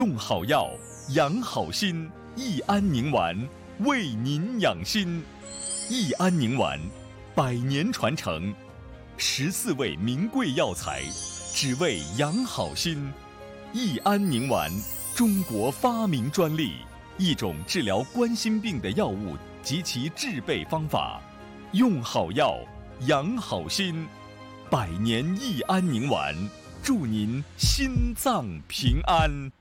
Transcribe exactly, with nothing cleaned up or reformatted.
用好药，养好心，益安宁丸为您养心。益安宁丸，百年传承，十四味名贵药材，只为养好心。益安宁丸，中国发明专利，一种治疗冠心病的药物及其制备方法。用好药，养好心，百年益安宁丸，祝您心脏平安。